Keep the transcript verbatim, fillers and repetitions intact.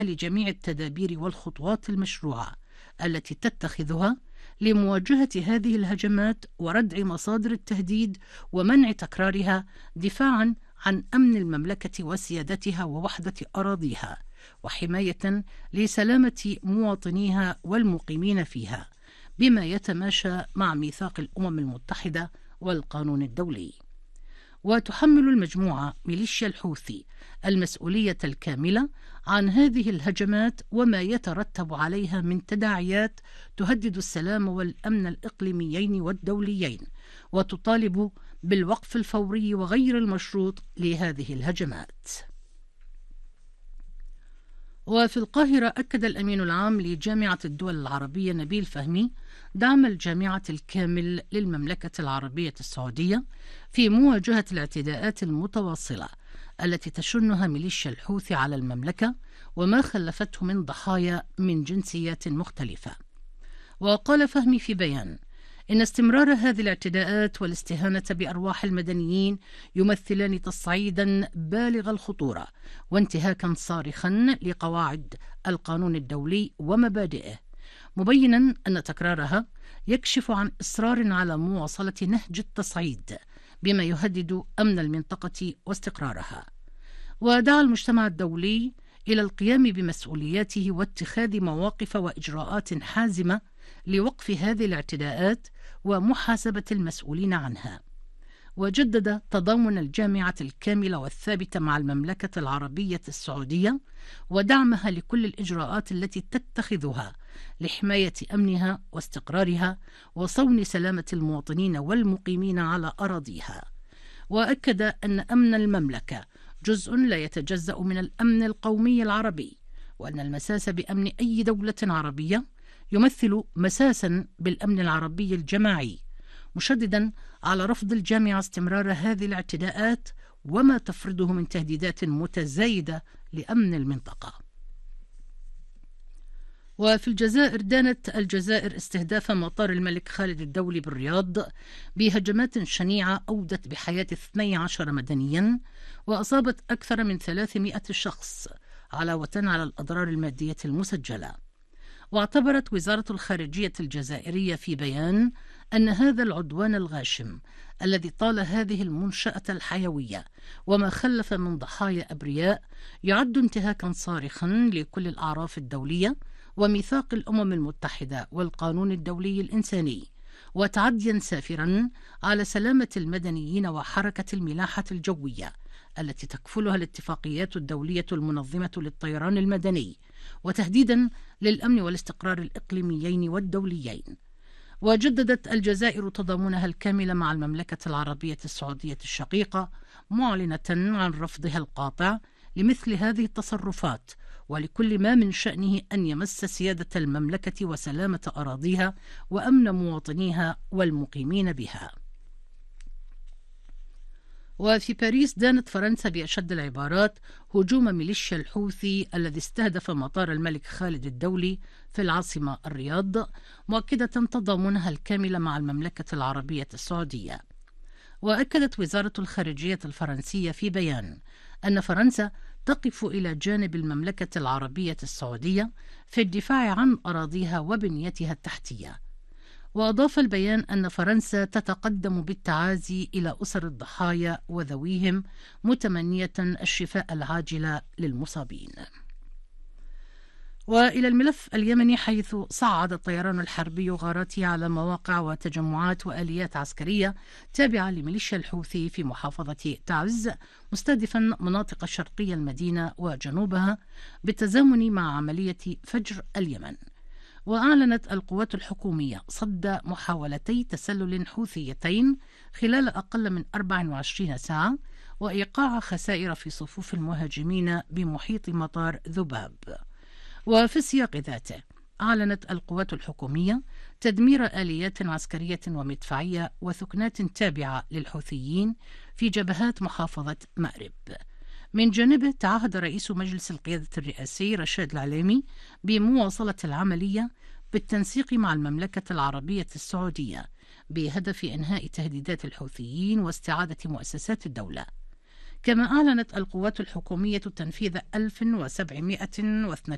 لجميع التدابير والخطوات المشروعة التي تتخذها لمواجهة هذه الهجمات وردع مصادر التهديد ومنع تكرارها، دفاعا عن أمن المملكة وسيادتها ووحدة أراضيها، وحماية لسلامة مواطنيها والمقيمين فيها، بما يتماشى مع ميثاق الأمم المتحدة والقانون الدولي. وتحمل المجموعة ميليشيا الحوثي المسؤولية الكاملة عن هذه الهجمات وما يترتب عليها من تداعيات تهدد السلام والأمن الإقليميين والدوليين، وتطالب بالوقف الفوري وغير المشروط لهذه الهجمات. وفي القاهرة أكد الأمين العام لجامعة الدول العربية نبيل فهمي دعم الجامعة الكامل للمملكة العربية السعودية في مواجهة الاعتداءات المتواصلة التي تشنها ميليشيا الحوثي على المملكة وما خلفته من ضحايا من جنسيات مختلفة. وقال فهمي في بيان إن استمرار هذه الاعتداءات والاستهانة بأرواح المدنيين يمثلان تصعيدا بالغ الخطورة وانتهاكا صارخا لقواعد القانون الدولي ومبادئه، مبينا أن تكرارها يكشف عن إصرار على مواصلة نهج التصعيد بما يهدد أمن المنطقة واستقرارها. ودعا المجتمع الدولي إلى القيام بمسؤولياته واتخاذ مواقف وإجراءات حازمة لوقف هذه الاعتداءات ومحاسبة المسؤولين عنها. وجدد تضامن الجامعة الكاملة والثابتة مع المملكة العربية السعودية ودعمها لكل الإجراءات التي تتخذها لحماية أمنها واستقرارها وصون سلامة المواطنين والمقيمين على أراضيها. وأكد أن أمن المملكة جزء لا يتجزأ من الأمن القومي العربي، وأن المساس بأمن أي دولة عربية يمثل مساسا بالأمن العربي الجماعي، مشددا على رفض الجامعة استمرار هذه الاعتداءات وما تفرضه من تهديدات متزايدة لأمن المنطقة. وفي الجزائر دانت الجزائر استهداف مطار الملك خالد الدولي بالرياض بهجمات شنيعة أودت بحياة اثني عشر مدنيا وأصابت أكثر من ثلاثمائة شخص، علاوة على الأضرار المادية المسجلة. واعتبرت وزارة الخارجية الجزائرية في بيان أن هذا العدوان الغاشم الذي طال هذه المنشأة الحيوية وما خلف من ضحايا أبرياء يعد انتهاكا صارخا لكل الأعراف الدولية وميثاق الأمم المتحدة والقانون الدولي الإنساني، وتعديا سافرا على سلامة المدنيين وحركة الملاحة الجوية التي تكفلها الاتفاقيات الدولية المنظمة للطيران المدني، وتهديدا للأمن والاستقرار الإقليميين والدوليين. وجددت الجزائر تضامنها الكامل مع المملكة العربية السعودية الشقيقة، معلنة عن رفضها القاطع لمثل هذه التصرفات ولكل ما من شأنه أن يمس سيادة المملكة وسلامة أراضيها وأمن مواطنيها والمقيمين بها. وفي باريس دانت فرنسا بأشد العبارات هجوم ميليشيا الحوثي الذي استهدف مطار الملك خالد الدولي في العاصمة الرياض، مؤكدة تضامنها الكامل مع المملكة العربية السعودية. وأكدت وزارة الخارجية الفرنسية في بيان أن فرنسا تقف إلى جانب المملكة العربية السعودية في الدفاع عن أراضيها وبنيتها التحتية. وأضاف البيان أن فرنسا تتقدم بالتعازي إلى أسر الضحايا وذويهم، متمنية الشفاء العاجل للمصابين. وإلى الملف اليمني، حيث صعد الطيران الحربي غاراته على مواقع وتجمعات وآليات عسكرية تابعة لميليشيا الحوثي في محافظة تعز، مستهدفا مناطق شرقي المدينة وجنوبها بالتزامن مع عملية فجر اليمن. وأعلنت القوات الحكومية صد محاولتي تسلل حوثيتين خلال أقل من أربع وعشرين ساعة وإيقاع خسائر في صفوف المهاجمين بمحيط مطار ذباب. وفي السياق ذاته أعلنت القوات الحكومية تدمير آليات عسكرية ومدفعية وثكنات تابعة للحوثيين في جبهات محافظة مأرب. من جانبه تعهد رئيس مجلس القيادة الرئاسي رشاد العليمي بمواصلة العملية بالتنسيق مع المملكة العربية السعودية بهدف إنهاء تهديدات الحوثيين واستعادة مؤسسات الدولة. كما أعلنت القوات الحكومية تنفيذ ألف وسبعمائة واثنين